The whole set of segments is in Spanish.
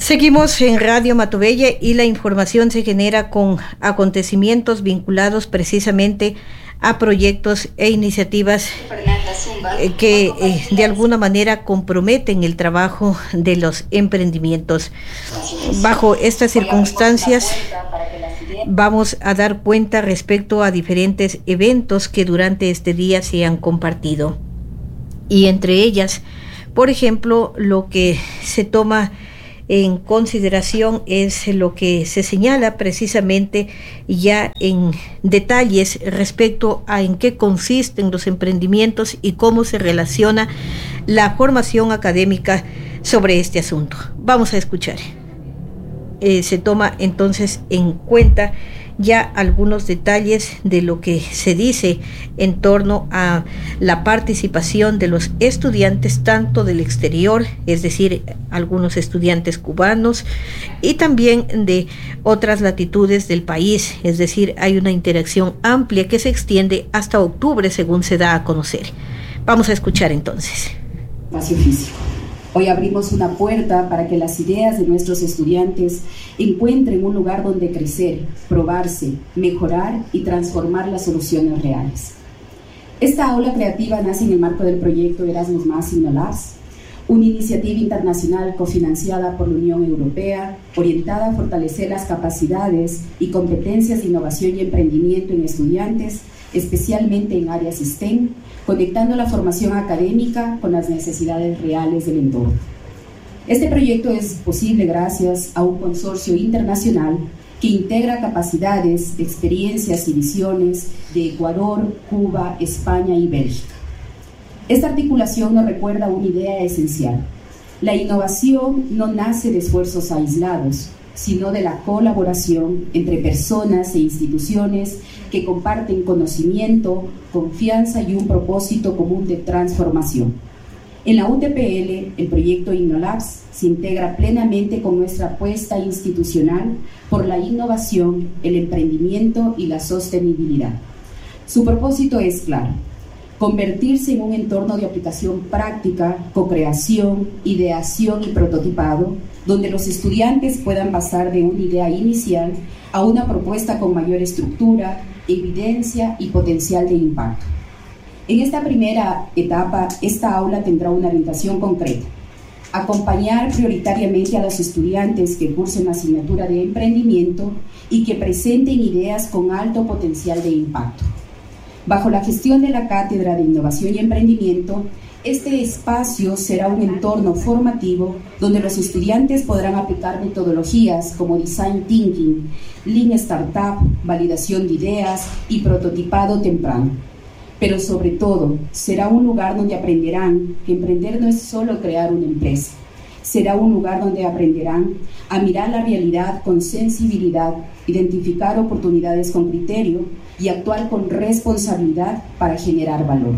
Seguimos en Radio Matobelle y la información se genera con acontecimientos vinculados precisamente a proyectos e iniciativas que de alguna manera comprometen el trabajo de los emprendimientos. Bajo estas circunstancias vamos a dar cuenta respecto a diferentes eventos que durante este día se han compartido. Y entre ellas, por ejemplo, lo que se toma en consideración es lo que se señala precisamente ya en detalles respecto a en qué consisten los emprendimientos y cómo se relaciona la formación académica sobre este asunto. Vamos a escuchar. Se toma entonces en cuenta ya algunos detalles de lo que se dice en torno a la participación de los estudiantes tanto del exterior, es decir, algunos estudiantes cubanos y también de otras latitudes del país, es decir, hay una interacción amplia que se extiende hasta octubre según se da a conocer. Vamos a escuchar entonces. Espacio físico. Hoy abrimos una puerta para que las ideas de nuestros estudiantes encuentren un lugar donde crecer, probarse, mejorar y transformar las soluciones reales. Esta aula creativa nace en el marco del proyecto Erasmus+ Innolabs, una iniciativa internacional cofinanciada por la Unión Europea, orientada a fortalecer las capacidades y competencias de innovación y emprendimiento en estudiantes, especialmente en áreas STEM, conectando la formación académica con las necesidades reales del entorno. Este proyecto es posible gracias a un consorcio internacional que integra capacidades, experiencias y visiones de Ecuador, Cuba, España y Bélgica. Esta articulación nos recuerda una idea esencial. La innovación no nace de esfuerzos aislados, sino de la colaboración entre personas e instituciones que comparten conocimiento, confianza y un propósito común de transformación. En la UTPL, el proyecto Innolabs se integra plenamente con nuestra apuesta institucional por la innovación, el emprendimiento y la sostenibilidad. Su propósito es claro: convertirse en un entorno de aplicación práctica, co-creación, ideación y prototipado, donde los estudiantes puedan pasar de una idea inicial a una propuesta con mayor estructura, evidencia y potencial de impacto. En esta primera etapa, esta aula tendrá una orientación concreta: acompañar prioritariamente a los estudiantes que cursen la asignatura de emprendimiento y que presenten ideas con alto potencial de impacto. Bajo la gestión de la Cátedra de Innovación y Emprendimiento, este espacio será un entorno formativo donde los estudiantes podrán aplicar metodologías como Design Thinking, Lean Startup, validación de ideas y prototipado temprano. Pero sobre todo, será un lugar donde aprenderán que emprender no es solo crear una empresa. Será un lugar donde aprenderán a mirar la realidad con sensibilidad, identificar oportunidades con criterio y actuar con responsabilidad para generar valor.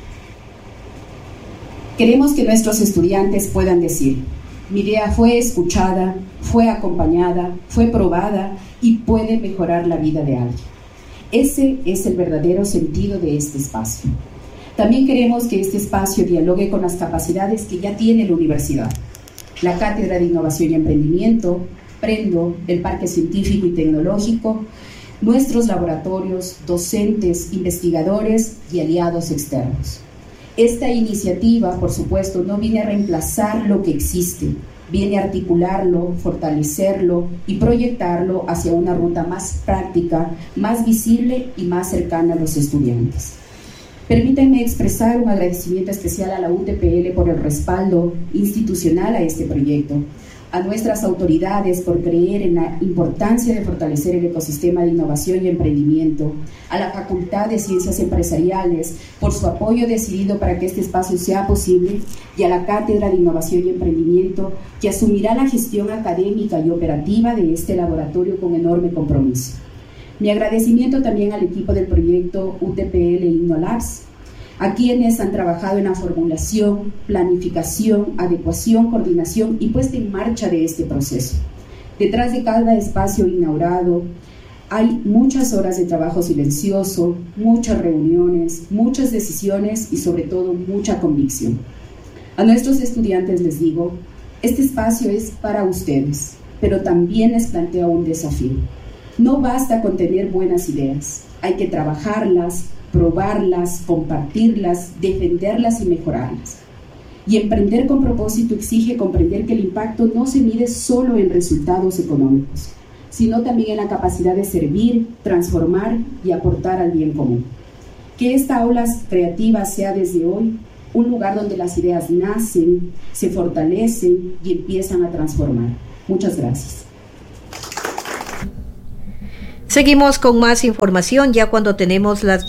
Queremos que nuestros estudiantes puedan decir: mi idea fue escuchada, fue acompañada, fue probada y puede mejorar la vida de alguien. Ese es el verdadero sentido de este espacio. También queremos que este espacio dialogue con las capacidades que ya tiene la universidad. La Cátedra de Innovación y Emprendimiento, Prendo, el Parque Científico y Tecnológico, nuestros laboratorios, docentes, investigadores y aliados externos. Esta iniciativa, por supuesto, no viene a reemplazar lo que existe, viene a articularlo, fortalecerlo y proyectarlo hacia una ruta más práctica, más visible y más cercana a los estudiantes. Permítanme expresar un agradecimiento especial a la UTPL por el respaldo institucional a este proyecto, a nuestras autoridades por creer en la importancia de fortalecer el ecosistema de innovación y emprendimiento, a la Facultad de Ciencias Empresariales por su apoyo decidido para que este espacio sea posible y a la Cátedra de Innovación y Emprendimiento que asumirá la gestión académica y operativa de este laboratorio con enorme compromiso. Mi agradecimiento también al equipo del proyecto UTPL Innolabs, a quienes han trabajado en la formulación, planificación, adecuación, coordinación y puesta en marcha de este proceso. Detrás de cada espacio inaugurado hay muchas horas de trabajo silencioso, muchas reuniones, muchas decisiones y sobre todo mucha convicción. A nuestros estudiantes les digo: Este espacio es para ustedes, pero también les planteo un desafío. No basta con tener buenas ideas, hay que trabajarlas, probarlas, compartirlas, defenderlas y mejorarlas. Y emprender con propósito exige comprender que el impacto no se mide solo en resultados económicos, sino también en la capacidad de servir, transformar y aportar al bien común. Que esta aula creativa sea desde hoy un lugar donde las ideas nacen, se fortalecen y empiezan a transformar. Muchas gracias. Seguimos con más información ya cuando tenemos las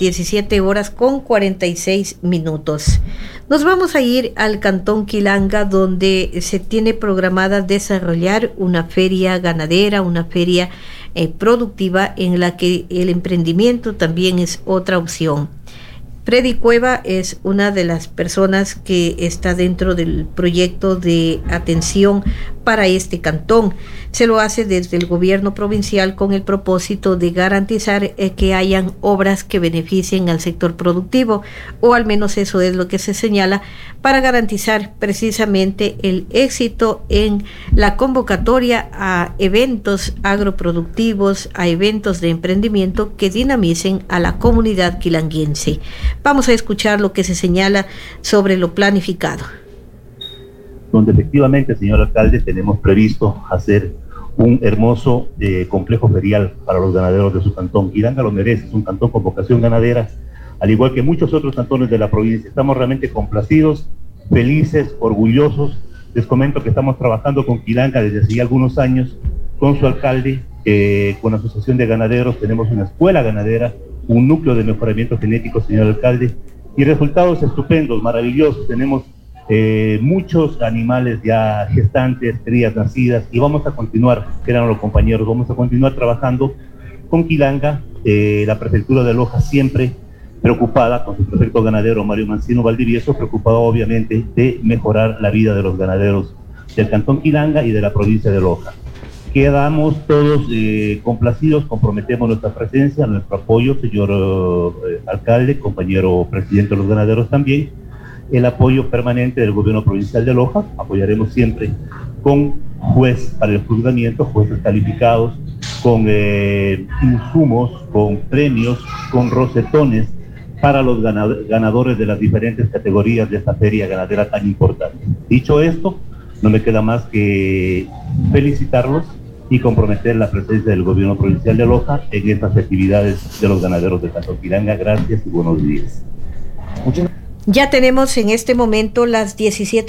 17:46. Nos vamos a ir al Cantón Quilanga, donde se tiene programada desarrollar una feria ganadera, una feria productiva en la que el emprendimiento también es otra opción. Freddy Cueva es una de las personas que está dentro del proyecto de atención para este cantón. Se lo hace desde el gobierno provincial con el propósito de garantizar que hayan obras que beneficien al sector productivo, o al menos eso es lo que se señala, para garantizar precisamente el éxito en la convocatoria a eventos agroproductivos, a eventos de emprendimiento que dinamicen a la comunidad quilanguense. Vamos a escuchar lo que se señala sobre lo planificado. Donde efectivamente, señor alcalde, tenemos previsto hacer un hermoso complejo ferial para los ganaderos de su cantón. Quilanga lo merece, es un cantón con vocación ganadera, al igual que muchos otros cantones de la provincia. Estamos realmente complacidos, felices, orgullosos. Les comento que estamos trabajando con Quilanga desde hace ya algunos años, con su alcalde, con la Asociación de Ganaderos. Tenemos una escuela ganadera, un núcleo de mejoramiento genético, señor alcalde, y resultados estupendos, maravillosos. Tenemos muchos animales ya gestantes, crías nacidas, y vamos a continuar, quedan los compañeros, vamos a continuar trabajando con Quilanga. La prefectura de Loja siempre preocupada, con su prefecto ganadero Mario Mancino Valdivieso, preocupado obviamente de mejorar la vida de los ganaderos del cantón Quilanga y de la provincia de Loja. Quedamos todos complacidos, comprometemos nuestra presencia, nuestro apoyo, señor alcalde, compañero presidente de los ganaderos también, el apoyo permanente del gobierno provincial de Loja. Apoyaremos siempre con juez para el juzgamiento, jueces calificados, con insumos, con premios, con rosetones para los ganadores de las diferentes categorías de esta feria ganadera tan importante. Dicho esto, no me queda más que felicitarlos y comprometer la presencia del gobierno provincial de Loja en estas actividades de los ganaderos de Cantón Quilanga. Gracias y buenos días. Ya tenemos en este momento las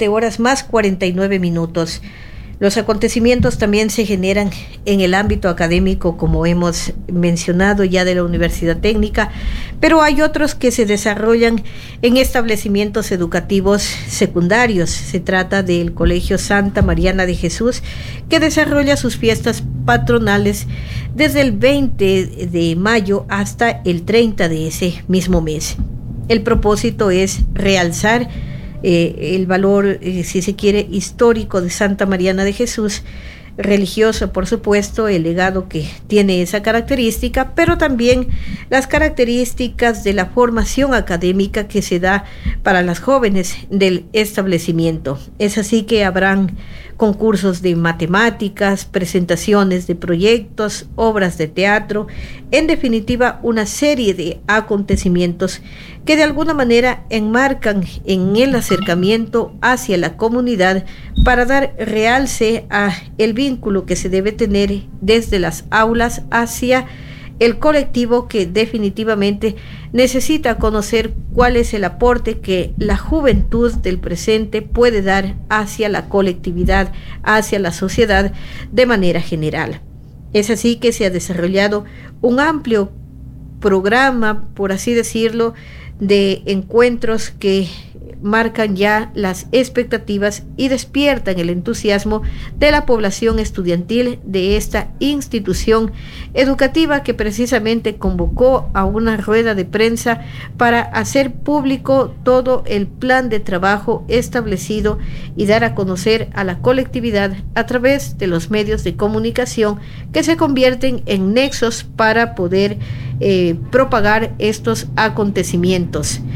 17:49. Los acontecimientos también se generan en el ámbito académico, como hemos mencionado ya, de la Universidad Técnica, pero hay otros que se desarrollan en establecimientos educativos secundarios. Se trata del Colegio Santa Mariana de Jesús, que desarrolla sus fiestas patronales desde el 20 de mayo hasta el 30 de ese mismo mes. El propósito es realzar el valor, si se quiere, histórico de Santa Mariana de Jesús, religioso, por supuesto, el legado que tiene esa característica, pero también las características de la formación académica que se da para las jóvenes del establecimiento. Es así que habrán concursos de matemáticas, presentaciones de proyectos, obras de teatro, en definitiva una serie de acontecimientos que de alguna manera enmarcan en el acercamiento hacia la comunidad para dar realce a el vínculo que se debe tener desde las aulas hacia el colectivo, que definitivamente necesita conocer cuál es el aporte que la juventud del presente puede dar hacia la colectividad, hacia la sociedad de manera general. Es así que se ha desarrollado un amplio programa, por así decirlo, de encuentros que marcan ya las expectativas y despiertan el entusiasmo de la población estudiantil de esta institución educativa, que precisamente convocó a una rueda de prensa para hacer público todo el plan de trabajo establecido y dar a conocer a la colectividad a través de los medios de comunicación, que se convierten en nexos para poder propagar estos acontecimientos.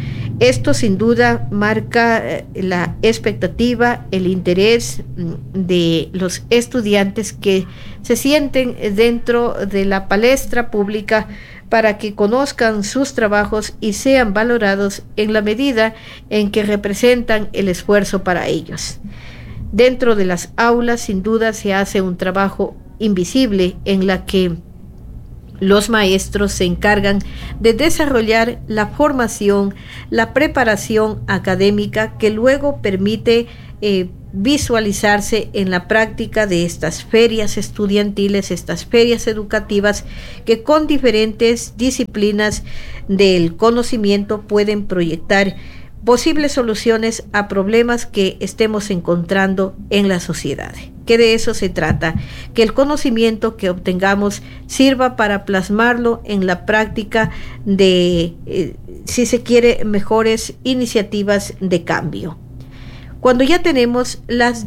Esto sin duda marca la expectativa, el interés de los estudiantes que se sienten dentro de la palestra pública para que conozcan sus trabajos y sean valorados en la medida en que representan el esfuerzo para ellos. Dentro de las aulas, sin duda, se hace un trabajo invisible en la que los maestros se encargan de desarrollar la formación, la preparación académica que luego permite visualizarse en la práctica de estas ferias estudiantiles, estas ferias educativas que con diferentes disciplinas del conocimiento pueden proyectar posibles soluciones a problemas que estemos encontrando en la sociedad. Que de eso se trata, que el conocimiento que obtengamos sirva para plasmarlo en la práctica de, si se quiere, mejores iniciativas de cambio. Cuando ya tenemos las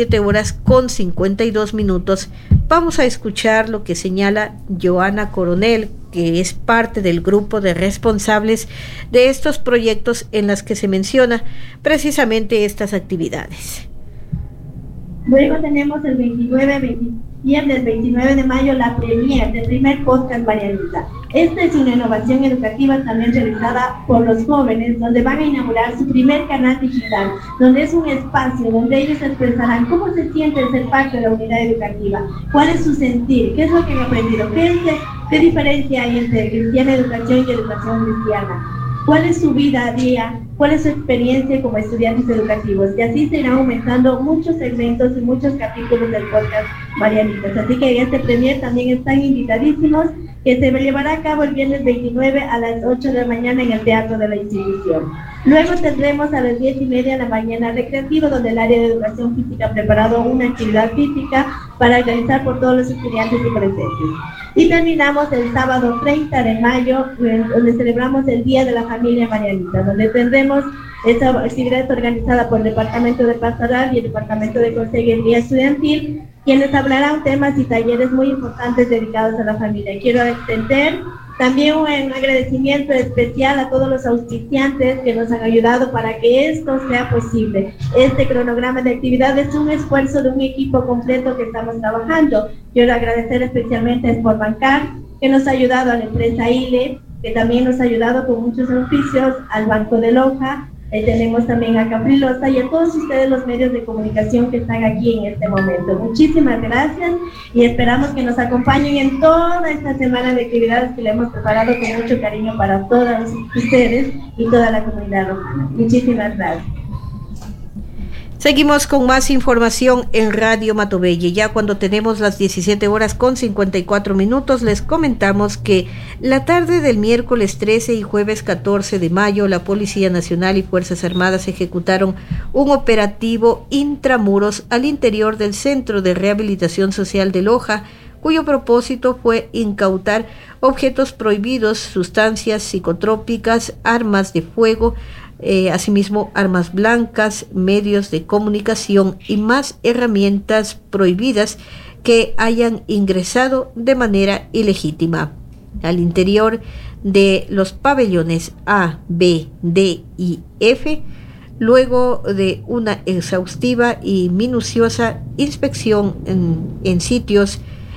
17:52, vamos a escuchar lo que señala Joana Coronel, que es parte del grupo de responsables de estos proyectos en las que se menciona precisamente estas actividades. Luego tenemos el 29 de mayo la premier del primer podcast Marianita. Esta es una innovación educativa también realizada por los jóvenes, donde van a inaugurar su primer canal digital, donde es un espacio donde ellos expresarán cómo se sienten ser parte de la unidad educativa, cuál es su sentir, qué es lo que han aprendido, qué diferencia hay entre cristiana educación y educación cristiana, cuál es su vida a día, cuál es su experiencia como estudiantes educativos, y así se irán aumentando muchos segmentos y muchos capítulos del podcast Marianitas. Así que en este premier también están invitadísimos, que se llevará a cabo el viernes 29 a las 8 de la mañana en el teatro de la institución. Luego tendremos a las 10:30 de la mañana recreativo, donde el área de educación física ha preparado una actividad física para realizar por todos los estudiantes y presentes. Y terminamos el sábado 30 de mayo, donde celebramos el Día de la Familia Marianita, donde tendremos esta actividad organizada por el Departamento de Pastoral y el Departamento de Consejería Estudiantil, quienes hablarán temas y talleres muy importantes dedicados a la familia. Quiero extender también un agradecimiento especial a todos los auspiciantes que nos han ayudado para que esto sea posible. Este cronograma de actividades es un esfuerzo de un equipo completo que estamos trabajando. Quiero agradecer especialmente a Sportbancar, que nos ha ayudado, a la empresa ILE, que también nos ha ayudado con muchos auspicios, al Banco de Loja, tenemos también a Caprilosa y a todos ustedes los medios de comunicación que están aquí en este momento. Muchísimas gracias y esperamos que nos acompañen en toda esta semana de actividades que le hemos preparado con mucho cariño para todos ustedes y toda la comunidad romana. Muchísimas gracias. Seguimos con más información en Radio Matobelle. Ya cuando tenemos las 17:54, les comentamos que la tarde del miércoles 13 y jueves 14 de mayo, la Policía Nacional y Fuerzas Armadas ejecutaron un operativo intramuros al interior del Centro de Rehabilitación Social de Loja, cuyo propósito fue incautar objetos prohibidos, sustancias psicotrópicas, armas de fuego, asimismo armas blancas, medios de comunicación y más herramientas prohibidas que hayan ingresado de manera ilegítima al interior de los pabellones A, B, D y F. Luego de una exhaustiva y minuciosa inspección en sitios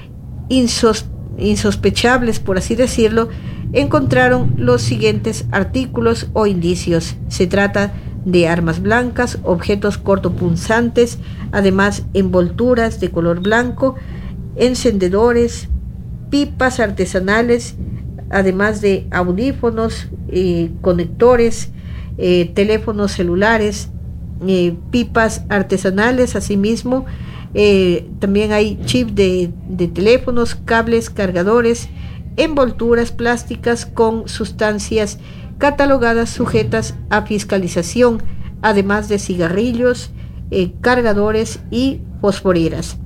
insospechables, por así decirlo, encontraron los siguientes artículos o indicios. Se trata de armas blancas, objetos cortopunzantes, además envolturas de color blanco, encendedores, pipas artesanales, además de audífonos, conectores, teléfonos celulares, pipas artesanales, asimismo. También hay chip de teléfonos, cables, cargadores, envolturas plásticas con sustancias catalogadas sujetas a fiscalización, además de cigarrillos, cargadores y fosforeras.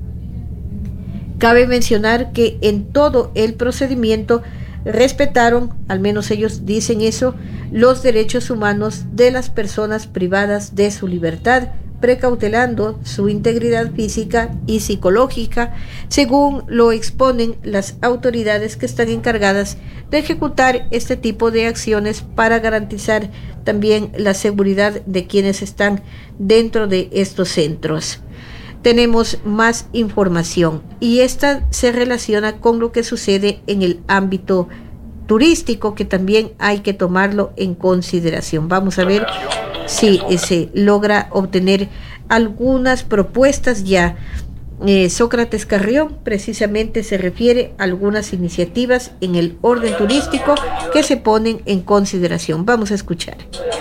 Cabe mencionar que en todo el procedimiento respetaron, al menos ellos dicen eso, los derechos humanos de las personas privadas de su libertad, precautelando su integridad física y psicológica, según lo exponen las autoridades que están encargadas de ejecutar este tipo de acciones para garantizar también la seguridad de quienes están dentro de estos centros. Tenemos más información y esta se relaciona con lo que sucede en el ámbito turístico, que también hay que tomarlo en consideración. Vamos a ver si se logra obtener algunas propuestas ya. Sócrates Carrión precisamente se refiere a algunas iniciativas en el orden turístico que se ponen en consideración. Vamos a escuchar.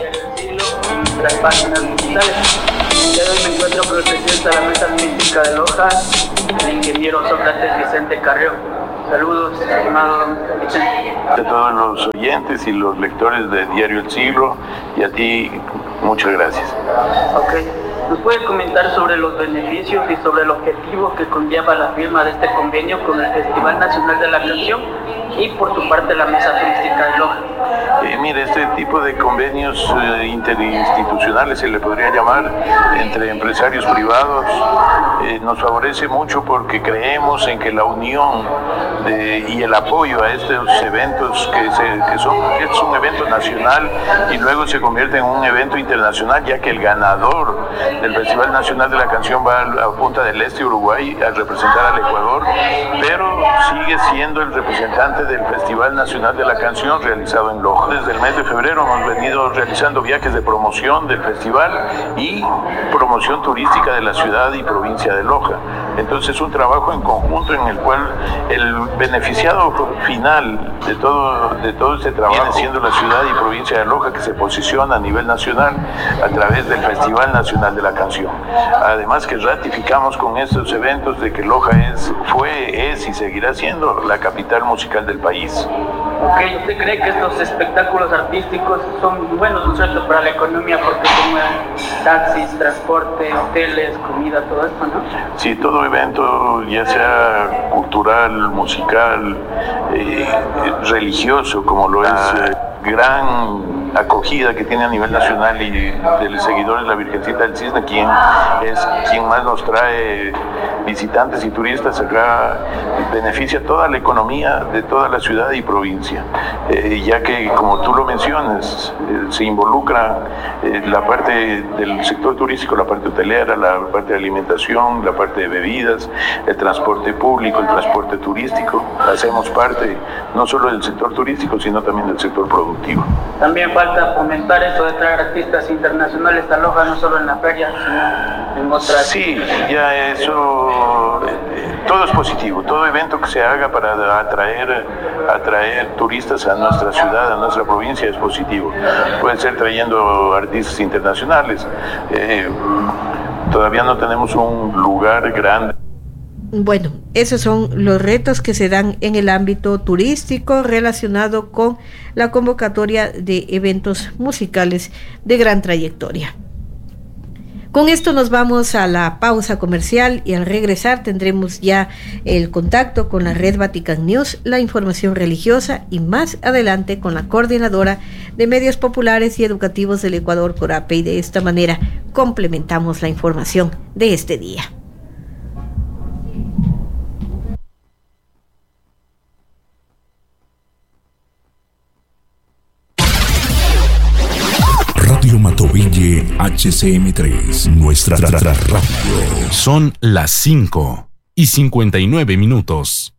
Las páginas digitales. Ya hoy me encuentro con el presidente de la Mesa Turística de Loja, el ingeniero Sócrates Vicente Carrión. Saludos, estimado Vicente. A todos los oyentes y los lectores de Diario El Siglo, y a ti, muchas gracias. Ok. ¿Nos puede comentar sobre los beneficios y sobre el objetivo que conlleva la firma de este convenio con el Festival Nacional de la Canción y por su parte la Mesa Turística de Loja? Mire, este tipo de convenios interinstitucionales, se le podría llamar, entre empresarios privados, nos favorece mucho porque creemos en que la unión y el apoyo a estos eventos es un evento nacional y luego se convierte en un evento internacional, ya que el ganador del Festival Nacional de la Canción va a Punta del Este, Uruguay, a representar al Ecuador, pero sigue siendo el representante del Festival Nacional de la Canción realizado en Loja. Desde el mes de febrero hemos venido realizando viajes de promoción del festival y promoción turística de la ciudad y provincia de Loja. Entonces es un trabajo en conjunto en el cual el beneficiado final de todo este trabajo viene siendo la ciudad y provincia de Loja, que se posiciona a nivel nacional a través del Festival Nacional de la Canción. Además que ratificamos con estos eventos de que Loja es y seguirá siendo la capital musical del país. Ok, ¿usted cree que estos espectáculos artísticos son buenos, ¿no es cierto?, para la economía, porque son taxis, transporte, hoteles, comida, todo esto, ¿no? Sí, todo evento, ya sea cultural, musical, religioso, como lo es gran acogida que tiene a nivel nacional y de los seguidores de la Virgencita del Cisne, quien más nos trae visitantes y turistas acá, beneficia toda la economía de toda la ciudad y provincia, ya que, como tú lo mencionas, se involucra la parte del sector turístico, la parte hotelera, la parte de alimentación, la parte de bebidas, el transporte público, el transporte turístico. Hacemos parte no solo del sector turístico, sino también del sector productivo. También falta fomentar eso de traer artistas internacionales a Loja, no solo en la feria, sino en otras. Sí, ya eso, todo es positivo, todo evento que se haga para atraer turistas a nuestra ciudad, a nuestra provincia, es positivo. Puede ser trayendo artistas internacionales. Todavía no tenemos un lugar grande. Bueno, esos son los retos que se dan en el ámbito turístico relacionado con la convocatoria de eventos musicales de gran trayectoria. Con esto nos vamos a la pausa comercial y al regresar tendremos ya el contacto con la Red Vatican News, la información religiosa y más adelante con la Coordinadora de Medios Populares y Educativos del Ecuador, CORAPE, y de esta manera complementamos la información de este día. Radio Matovelle HCM3, nuestra radio. Son las 5:59.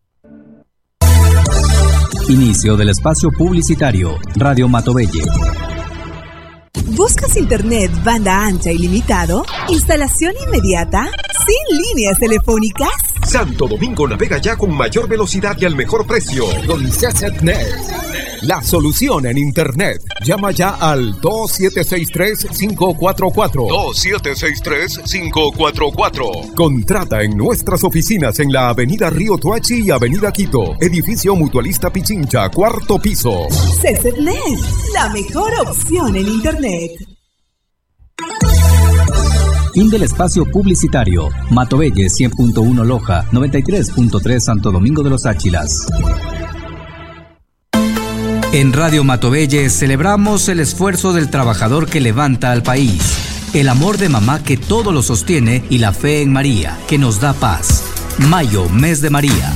Inicio del espacio publicitario. Radio Matovelle. ¿Buscas internet banda ancha ilimitado? ¿Instalación inmediata? ¿Sin líneas telefónicas? Santo Domingo navega ya con mayor velocidad y al mejor precio. Con CCNet, la solución en internet. Llama ya al 2763-544. 2763-544. Contrata en nuestras oficinas en la Avenida Río Toachi y Avenida Quito. Edificio Mutualista Pichincha, 4º piso. CCNet, la mejor opción en internet. Fin del espacio publicitario. Matovelle 100.1 Loja, 93.3 Santo Domingo de los Áchilas. En Radio Matovelle celebramos el esfuerzo del trabajador que levanta al país. el amor de mamá que todo lo sostiene y la fe en María, que nos da paz. Mayo, mes de María.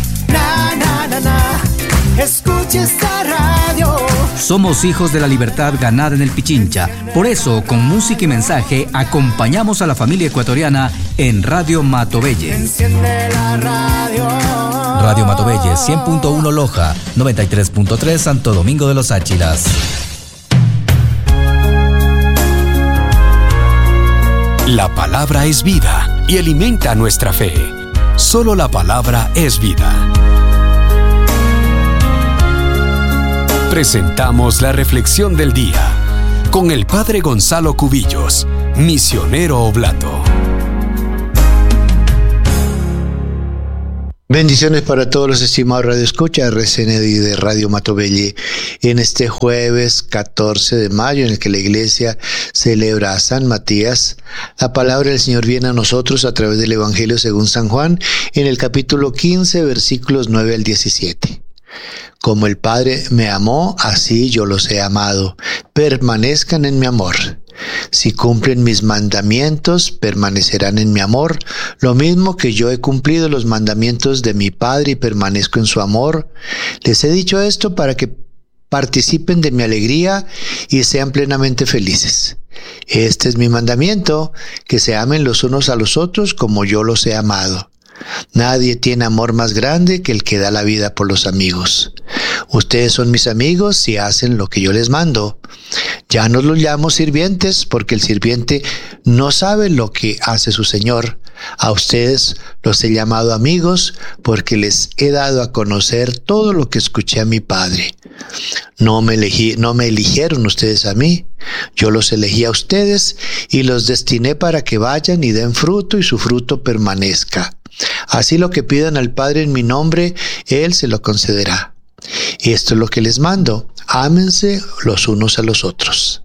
Escucha esta radio. Somos hijos de la libertad ganada en el Pichincha. Por eso, con música y mensaje, acompañamos a la familia ecuatoriana en Radio Matovelle. Enciende la radio. Radio Matovelle, 100.1 Loja, 93.3 Santo Domingo de los Áchilas. La palabra es vida y alimenta nuestra fe. Solo la palabra es vida. Presentamos la reflexión del día con el Padre Gonzalo Cubillos, misionero oblato. Bendiciones para todos los estimados radioescuchas RCN de Radio Matovelle en este jueves 14 de mayo en el que la iglesia celebra a San Matías. La palabra del Señor viene a nosotros a través del Evangelio según San Juan en el capítulo 15 versículos 9 al 17. Como el Padre me amó, así yo los he amado. Permanezcan en mi amor. Si cumplen mis mandamientos, permanecerán en mi amor, lo mismo que yo he cumplido los mandamientos de mi Padre y permanezco en su amor. Les he dicho esto para que participen de mi alegría y sean plenamente felices. Este es mi mandamiento, que se amen los unos a los otros como yo los he amado. Nadie tiene amor más grande que el que da la vida por los amigos. Ustedes son mis amigos si hacen lo que yo les mando. Ya no los llamo sirvientes porque el sirviente no sabe lo que hace su señor. A ustedes los he llamado amigos porque les he dado a conocer todo lo que escuché a mi Padre. No me eligieron ustedes a mí. Yo los elegí a ustedes y los destiné para que vayan y den fruto y su fruto permanezca. Así lo que pidan al Padre en mi nombre, Él se lo concederá. Y esto es lo que les mando: ámense los unos a los otros.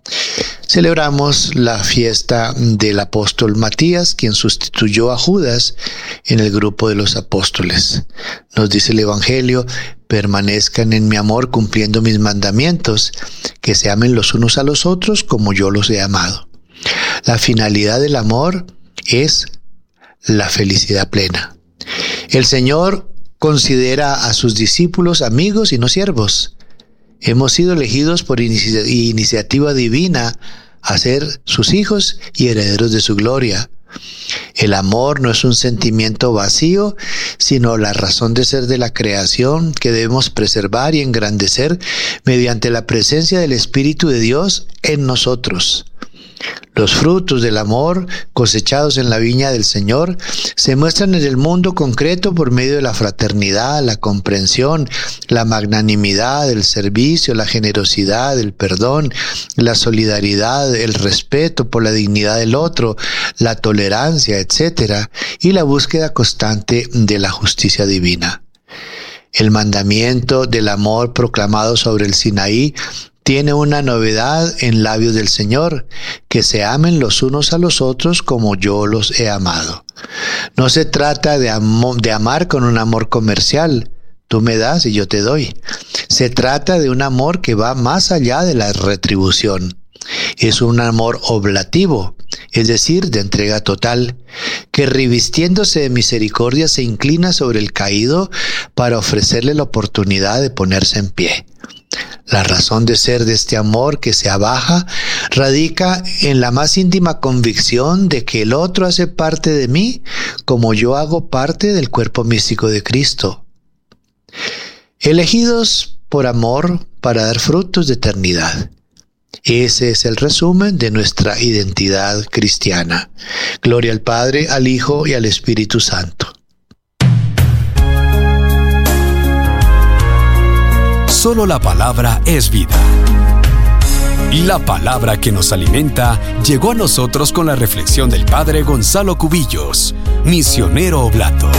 Celebramos la fiesta del apóstol Matías, quien sustituyó a Judas en el grupo de los apóstoles. Nos dice el Evangelio: permanezcan en mi amor cumpliendo mis mandamientos, que se amen los unos a los otros como yo los he amado. La finalidad del amor es la felicidad plena. El Señor considera a sus discípulos amigos y no siervos. Hemos sido elegidos por iniciativa divina a ser sus hijos y herederos de su gloria. El amor no es un sentimiento vacío, sino la razón de ser de la creación que debemos preservar y engrandecer mediante la presencia del Espíritu de Dios en nosotros. Los frutos del amor cosechados en la viña del Señor se muestran en el mundo concreto por medio de la fraternidad, la comprensión, la magnanimidad, el servicio, la generosidad, el perdón, la solidaridad, el respeto por la dignidad del otro, la tolerancia, etc., y la búsqueda constante de la justicia divina. El mandamiento del amor proclamado sobre el Sinaí tiene una novedad en labios del Señor: que se amen los unos a los otros como yo los he amado. No se trata de amar con un amor comercial, tú me das y yo te doy. Se trata de un amor que va más allá de la retribución. Es un amor oblativo, es decir, de entrega total, que revistiéndose de misericordia se inclina sobre el caído para ofrecerle la oportunidad de ponerse en pie. La razón de ser de este amor que se abaja radica en la más íntima convicción de que el otro hace parte de mí como yo hago parte del cuerpo místico de Cristo. Elegidos por amor para dar frutos de eternidad. Ese es el resumen de nuestra identidad cristiana. Gloria al Padre, al Hijo y al Espíritu Santo. Solo la palabra es vida. La palabra que nos alimenta llegó a nosotros con la reflexión del Padre Gonzalo Cubillos, misionero oblato.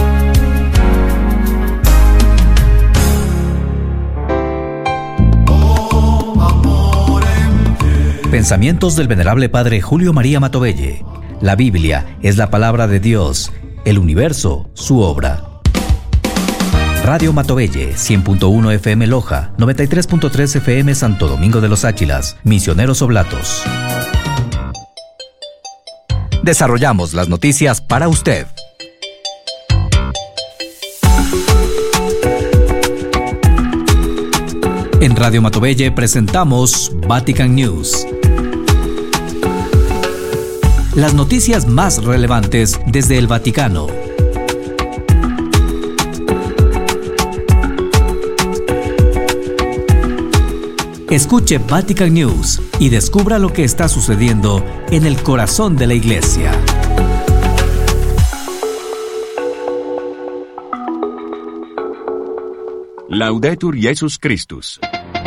Pensamientos del venerable Padre Julio María Matovelle. La Biblia es la palabra de Dios, el universo, su obra. Radio Matovelle, 100.1 FM Loja, 93.3 FM Santo Domingo de los Áchilas, misioneros oblatos. Desarrollamos las noticias para usted. En Radio Matovelle presentamos Vatican News. Las noticias más relevantes desde el Vaticano. Escuche Vatican News y descubra lo que está sucediendo en el corazón de la Iglesia. Laudetur Jesus Christus.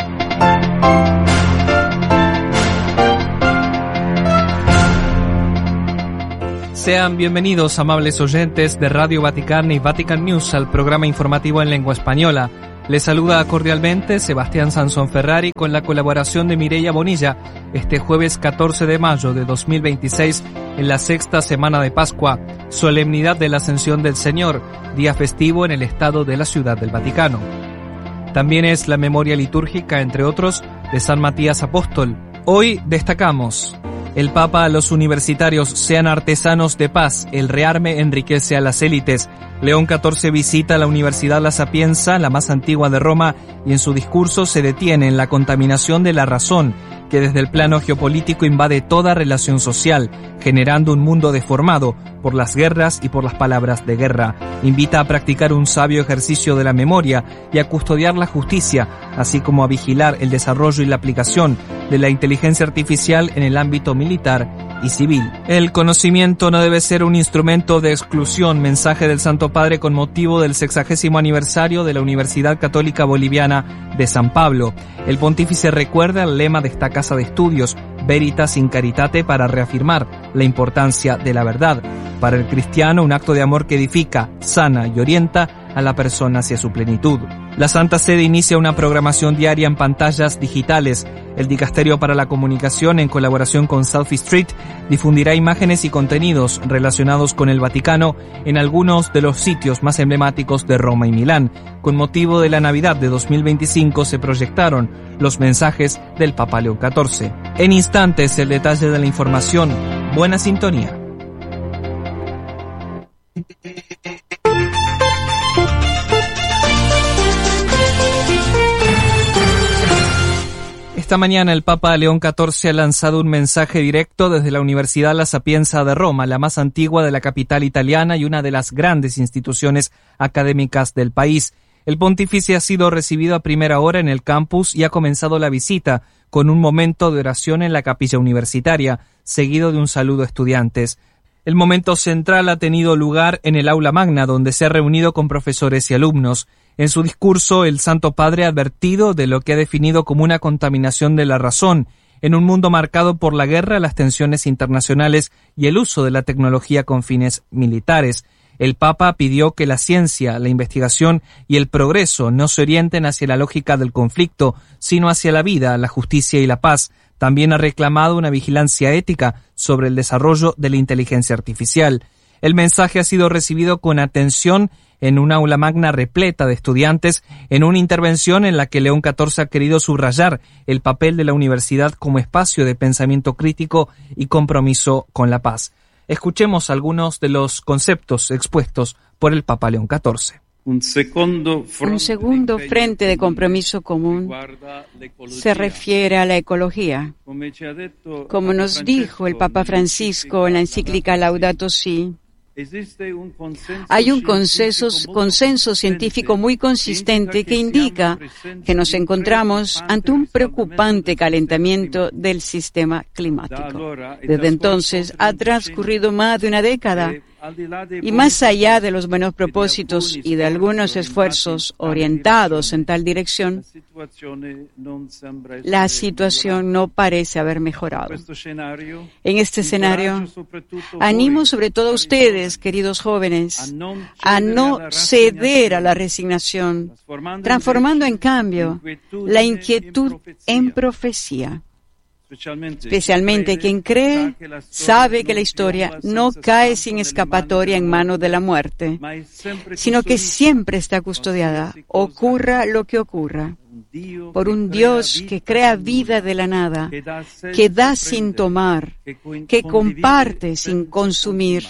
Sean bienvenidos, amables oyentes de Radio Vaticana y Vatican News, al programa informativo en lengua española. Les saluda cordialmente Sebastián Sansón Ferrari con la colaboración de Mireia Bonilla este jueves 14 de mayo de 2026 en la sexta semana de Pascua, solemnidad de la Ascensión del Señor, día festivo en el estado de la Ciudad del Vaticano. También es la memoria litúrgica, entre otros, de San Matías Apóstol. Hoy destacamos: el Papa a los universitarios: sean artesanos de paz, el rearme enriquece a las élites. León XIV visita la Universidad La Sapienza, la más antigua de Roma, y en su discurso se detiene en la contaminación de la razón, que desde el plano geopolítico invade toda relación social, generando un mundo deformado por las guerras y por las palabras de guerra. Invita a practicar un sabio ejercicio de la memoria y a custodiar la justicia, así como a vigilar el desarrollo y la aplicación de la inteligencia artificial en el ámbito militar y civil. El conocimiento no debe ser un instrumento de exclusión, mensaje del Santo Padre con motivo del 60º aniversario de la Universidad Católica Boliviana de San Pablo. El pontífice recuerda el lema de esta casa de estudios, Veritas in Caritate, para reafirmar la importancia de la verdad. Para el cristiano, un acto de amor que edifica, sana y orienta a la persona hacia su plenitud. La Santa Sede inicia una programación diaria en pantallas digitales. El Dicasterio para la Comunicación, en colaboración con South Street, difundirá imágenes y contenidos relacionados con el Vaticano en algunos de los sitios más emblemáticos de Roma y Milán. Con motivo de la Navidad de 2025 se proyectaron los mensajes del Papa León XIV. En instantes, el detalle de la información. Buena sintonía. Esta mañana el Papa León XIV ha lanzado un mensaje directo desde la Universidad La Sapienza de Roma, la más antigua de la capital italiana y una de las grandes instituciones académicas del país. El pontífice ha sido recibido a primera hora en el campus y ha comenzado la visita con un momento de oración en la capilla universitaria, seguido de un saludo a estudiantes. El momento central ha tenido lugar en el aula magna, donde se ha reunido con profesores y alumnos. En su discurso, el Santo Padre ha advertido de lo que ha definido como una contaminación de la razón, en un mundo marcado por la guerra, las tensiones internacionales y el uso de la tecnología con fines militares. El Papa pidió que la ciencia, la investigación y el progreso no se orienten hacia la lógica del conflicto, sino hacia la vida, la justicia y la paz. También ha reclamado una vigilancia ética sobre el desarrollo de la inteligencia artificial. El mensaje ha sido recibido con atención en un aula magna repleta de estudiantes, en una intervención en la que León XIV ha querido subrayar el papel de la universidad como espacio de pensamiento crítico y compromiso con la paz. Escuchemos algunos de los conceptos expuestos por el Papa León XIV. Un segundo frente de compromiso común se refiere a la ecología. Como nos dijo el Papa Francisco en la encíclica Laudato Si, hay un consenso científico muy consistente que indica que nos encontramos ante un preocupante calentamiento del sistema climático. Desde entonces ha transcurrido más de una década y más allá de los buenos propósitos y de algunos esfuerzos orientados en tal dirección, la situación no parece haber mejorado. En este escenario, animo sobre todo a ustedes, queridos jóvenes, a no ceder a la resignación, transformando en cambio la inquietud en profecía. Especialmente quien cree sabe que la historia no cae sin escapatoria en manos de la muerte, sino que siempre está custodiada, ocurra lo que ocurra, por un Dios que crea vida de la nada, que da sin tomar, que comparte sin consumir.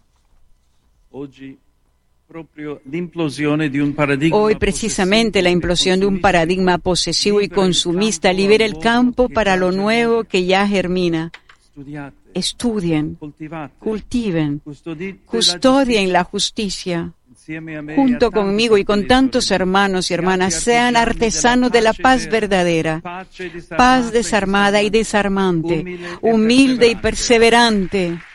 Hoy precisamente la implosión de un paradigma posesivo y consumista libera el campo para lo nuevo que ya germina. Estudien, cultiven, custodien la justicia. Junto conmigo y con tantos hermanos y hermanas, sean artesanos de la paz verdadera, paz desarmada y desarmante, humilde y perseverante.